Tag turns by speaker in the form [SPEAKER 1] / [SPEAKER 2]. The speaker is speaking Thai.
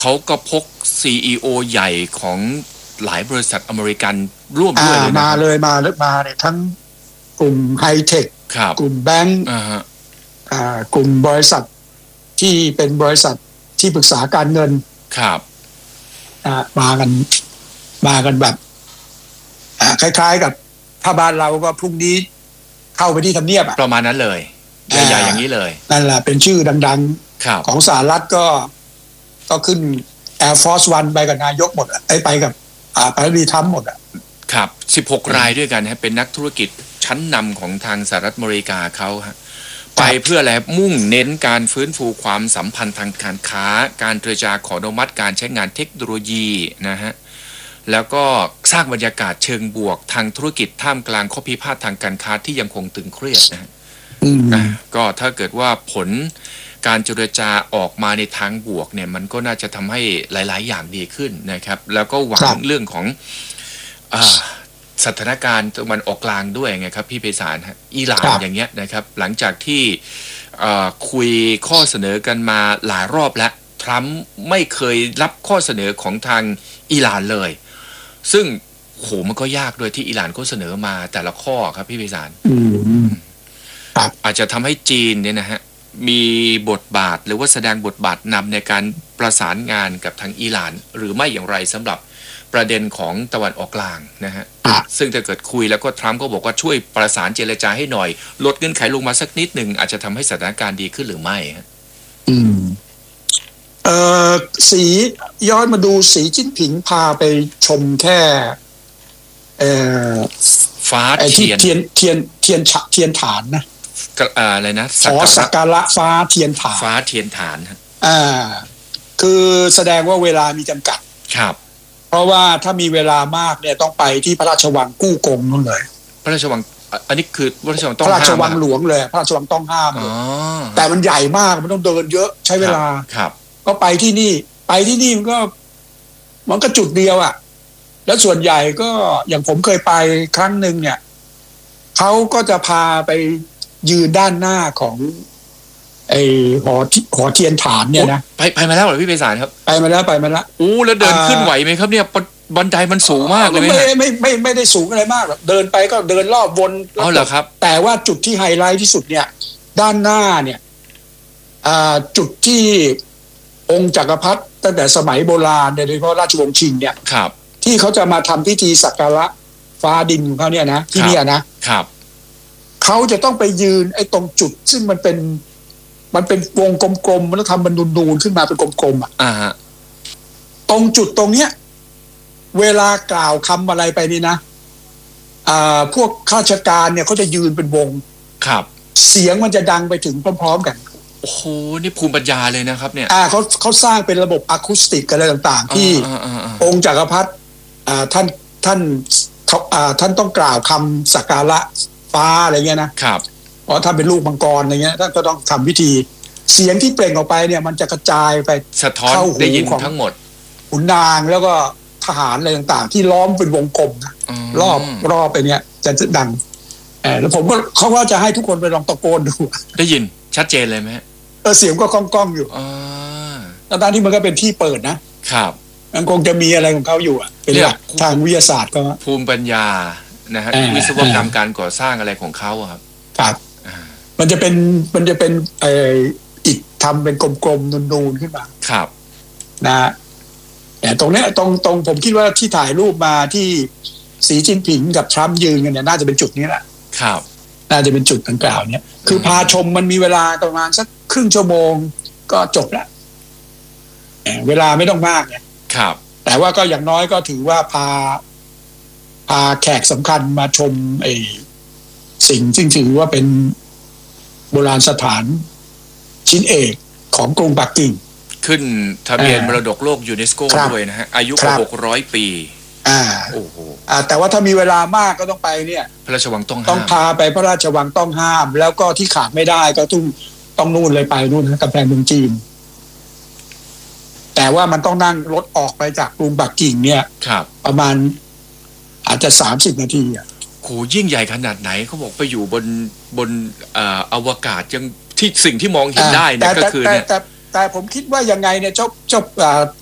[SPEAKER 1] เขาก็พก CEO ใหญ่ของหลายบริษัทอเมริกันร่วมด้วยเลยนะ
[SPEAKER 2] มาเลยมาเนี่ยทั้งกลุ่มไฮเทคกลุ่มแบงก์กลุ่มบริษัทที่เป็นบริษัทที่ปรึกษาการเงิน
[SPEAKER 1] ครับ
[SPEAKER 2] มากันแบบคล้ายๆกับถ้าบ้านเราก็พรุ่งนี้เข้าไปที่ทำเนียบ
[SPEAKER 1] ประมาณนั้นเลยใหญ่ๆอย่างนี้เลย
[SPEAKER 2] นั่นแหละเป็นชื่อดังๆของสหรัฐก็ขึ้น Air Force One ไปกับนายกหมดไปกับประธานาธิบดีทรัมป์หมด
[SPEAKER 1] ครับ16 รายด้วยกันเป็นนักธุรกิจชั้นนำของทางสหรัฐอเมริกาเขาไปเพื่ออะไรมุ่งเน้นการฟื้นฟูความสัมพันธ์ทางการค้าการเจรจาขออนุมัติการใช้งานเทคโนโลยีนะฮะแล้วก็สร้างบรรยากาศเชิงบวกทางธุรกิจท่ามกลางข้อพิพาททางการค้าที่ยังคงตึงเครียดนะฮะก็ถ้าเกิดว่าผลการเจรจาออกมาในทางบวกเนี่ยมันก็น่าจะทำให้หลายๆอย่างดีขึ้นนะครับแล้วก็หวังเรื่องของสถานการณ์ตะวันออกกลางด้วยไงครับพี่ไพศาลอิหร่านอย่างเงี้ยนะครับหลังจากที่คุยข้อเสนอกันมาหลายรอบแล้วทรัมป์ไม่เคยรับข้อเสนอของทางอิหร่านเลยซึ่งโหมันก็ยากด้วยที่อิหร่านเขาเสนอมาแต่ละข้อครับพี่ไพศาลอาจจะทำให้จีนเนี่ยนะฮะมีบทบาทหรือว่าแสดงบทบาทนำในการประสานงานกับทางอิหร่านหรือไม่อย่างไรสำหรับประเด็นของตะวันออกกลางนะฮะซึ่งถ้าเกิดคุยแล้วก็ทรัมป์ก็บอกว่าช่วยประสานเจรจาให้หน่อยลดเงื่อนไขลงมาสักนิดหนึ่งอาจจะทำให้สถานการณ์ดีขึ้นหรือไม่
[SPEAKER 2] สีย้อนมาดูสีจิ้นผิงพาไปชมแค่
[SPEAKER 1] ฟ้า
[SPEAKER 2] เทียนฐานนะ
[SPEAKER 1] อะไรนะ
[SPEAKER 2] ขอสักการะฟ้าเทียนฐานคือแสดงว่าเวลามีจำกัด
[SPEAKER 1] ครับ
[SPEAKER 2] เพราะว่าถ้ามีเวลามากเนี่ยต้องไปที่พระราชวังกู้กงนั่นเลย
[SPEAKER 1] พระราชวังอันนี้คือพระราชวังต้อง
[SPEAKER 2] ห้ามพระราชวังหลวงเลยพระราชวังต้องห้ามแต่มันใหญ่มากมันต้องเดินเยอะใช้เวลา
[SPEAKER 1] ครับ
[SPEAKER 2] ก็ไปที่นี่มันก็จุดเดียวแล้วส่วนใหญ่ก็อย่างผมเคยไปครั้งหนึ่งเนี่ยเขาก็จะพาไปยืนด้านหน้าของไอ้หอเทียนฐานเนี่ยนะ
[SPEAKER 1] ไปมาแล้วเหรอพี่ไพศาลครับ
[SPEAKER 2] ไปมาแล้ว
[SPEAKER 1] โอ้แล้วเดินขึ้นไหวไหมครับเนี่ยบันไดมันสูงมากเลย
[SPEAKER 2] ไม่ได้สูงอะไรมากหรอกเดินไปก็เดินรอบวน
[SPEAKER 1] เหรอครับ
[SPEAKER 2] แต่ว่าจุดที่ไฮไลท์ที่สุดเนี่ยด้านหน้าเนี่ยจุดที่องค์จักรพรรดิตั้งแต่สมัยโบราณโดยเฉพาะราชวงศ์ชิงเนี่ยที่เขาจะมาทำพิธีสักการะฟ้าดินของเขาเนี่ยนะที่เนี่ยนะครับเขาจะต้องไปยืนไอ้ตรงจุดซึ่งมันเป็นวงกลมๆมันต้องทำมันนูนๆขึ้นมาเป็นกลมๆตรงจุดตรงเนี้ยเวลากล่าวคำอะไรไปนี่นะพวกข้าราชการเนี่ยเขาจะยืนเป็นวง
[SPEAKER 1] ครับ
[SPEAKER 2] เสียงมันจะดังไปถึงพร้อมๆกัน
[SPEAKER 1] โอ้โหนี่ภูมิปัญญาเลยนะครับเนี่ย
[SPEAKER 2] เขาสร้างเป็นระบบอะคูสติกอะไรต่างๆที่องค์จักรพรรดิท่านต้องกล่าวคำสักการะฟ้าอะไรเงี้ยนะครับเพราะถ้าเป็นลูกมังกรอะไรเงี้ยท่านก็ต้องทำพิธีเสียงที่เปล่งออกไปเนี่ยมันจะกระจายไป
[SPEAKER 1] สะท้อนได้ยินทั้งหมด
[SPEAKER 2] ขุนนางแล้วก็ทหารอะไรต่างๆที่ล้อมเป็นวงกลมนะรอบไปเนี่ยจะดังแล้วผมก็เขาว่าจะให้ทุกคนไปลองตะโกนดู
[SPEAKER 1] ได้ยินชัดเจนเลยไหม
[SPEAKER 2] เสียงก็ก้องอยู่ตอนที่มันก็เป็นที่เปิดนะครับมันคงจะมีอะไรของเขาอยู่เป็นหลักทางวิทยาศาสตร์ก็
[SPEAKER 1] ภูมิปัญญานะฮะวิศวกรรมการก่อสร้างอะไรของเขาครับ
[SPEAKER 2] ครับมันจะเป็นอิฐทำเป็นกลมๆนูนๆขึ้นมา
[SPEAKER 1] ครับ
[SPEAKER 2] นะแต่ตรงนี้ตรงผมคิดว่าที่ถ่ายรูปมาที่สีจิ้นผิงกับทรัมป์ยืนกันเนี่ยน่าจะเป็นจุดนี้แหละ
[SPEAKER 1] ครับ
[SPEAKER 2] น่าจะเป็นจุดดังกล่าวเนี่ยคือพาชมมันมีเวลาประมาณสักครึ่งชั่วโมงก็จบแล้วเวลาไม่ต้องมากเนี่ย
[SPEAKER 1] ครับ
[SPEAKER 2] แต่ว่าก็อย่างน้อยก็ถือว่าพาแขกสำคัญมาชมสิ่งซึ่งถือว่าเป็นโบราณสถานชิ้นเอกของกรุงปักกิ่ง
[SPEAKER 1] ขึ้นทะเบียนมรดกโลกยูเนสโกด้วยนะฮะอายุกว่า600 ปีโอ้โห
[SPEAKER 2] แต่ว่าถ้ามีเวลามากก็ต้องไปเนี่ย
[SPEAKER 1] พระราชวังต้องห้าม
[SPEAKER 2] ต้องพาไปพระราชวังต้องห้ามแล้วก็ที่ขาดไม่ได้ก็ต้องนู่นเลยไปนู่นนะกำแพงเมืองจีนแต่ว่ามันต้องนั่งรถออกไปจากกรุงปักกิ่งเนี่ยประมาณอาจจะ30 นาที
[SPEAKER 1] โหยิ่งใหญ่ขนาดไหนเขาบอกไปอยู่บนอวกาศยังที่สิ่งที่มองเห็นได้เนี่ยก็คือเนี่ย
[SPEAKER 2] แต่ผมคิดว่ายังไงเนี่ยเจ้า